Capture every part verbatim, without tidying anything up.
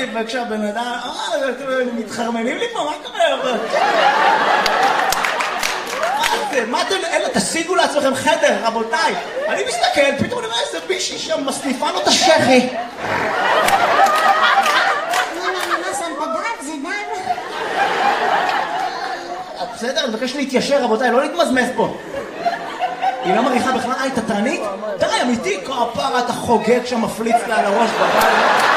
בבקשה, בן אדם, אה, מתחרמנים לי פה, מה קורה? מה אתם, אלה, תשיגו לעצמכם חדר, רבותיי. אני מסתכל, פתאום נראה איזה בישי שם מסניפה לו את השכי. בסדר, אני מבקש להתיישר, רבותיי, לא להתמזמז פה. היא לא מריחה בכלל, אה, היא תתרנית? די, אמיתי, כפרה, אתה חוגג שם מפליץ לה על הראש בבית.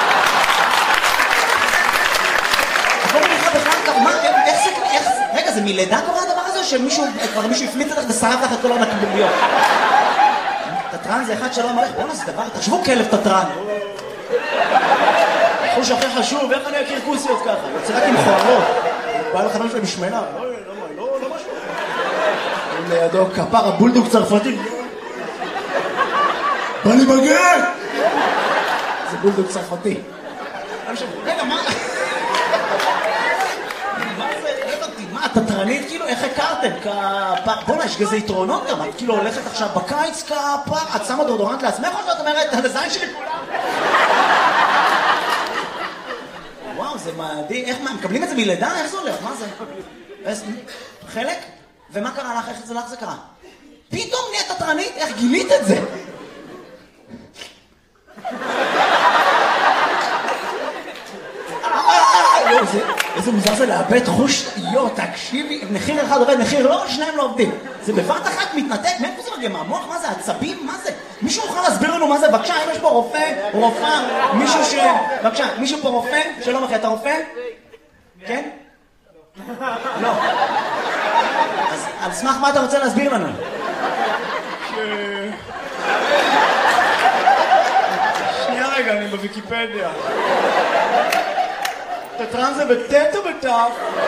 את לא מריחה בכלל, מה, איך זה, איך זה, רגע, זה מלידה קורה הדבר הזה, או שמישהו, כבר מישהו הפליץ לך ושרף לך את כל הנקביליות? תתרן זה אחד שלא אמר לך, בוא'נה, זה דבר, תחשבו כלב תתרן. חוש הכי חשוב, איך אני אכיר כוסיות ככה? יוצא רק עם חוערות. בא לחברים שלי משמנה, לא, לא, לא משהו. לידו כפר הבולדוג צרפתי. בא לי בגן! זה בולדוג צרפתי. רגע, מה? מה זה? לא הבנתי, מה, תתרנית? כאילו, איך הכרתם? כפר... בוא'נה, יש כזה יתרונות גם. את כאילו הולכת עכשיו בקיץ כפר, את שמה דורדורנט לעצמך, או שאת אומרת, על הזין שלי כולם? וואו, זה מדהים. איך, מה, מקבלים את זה מלידה? איך זה הולך? מה זה? חלק? ומה קרה לך? איך זה לך זה קרה? פתאום נהיית תתרנית? איך גילית את זה? איזה מוזר זה לאבד חוש, יו, תקשיבי, מחיר אחד עובד, מחיר לא, שניים לא עובדים. זה בבת אחת מתנתק, מאיפה זה מגיע? מהמוח? מה זה? עצבים? מה זה? מישהו יכול להסביר לנו מה זה? בבקשה, אם יש פה רופא, רופאה, מישהו ש... בבקשה, מישהו פה רופא? שלום אחי, אתה רופא? כן? לא. אז על סמך מה אתה רוצה להסביר לנו? שנייה רגע, אני בוויקיפדיה. תתרן זה בטט או בטף?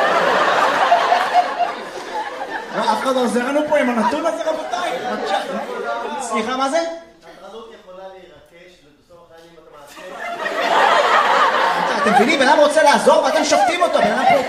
אף אחד לא עוזר לנו פה עם הנתון הזה, רבותיי. סליחה, מה זה? הטרדות יכולה להירקש ובסוף החיים אתה מעשה. אתם מבינים? בן אדם רוצה לעזור ואתם שופטים אותו.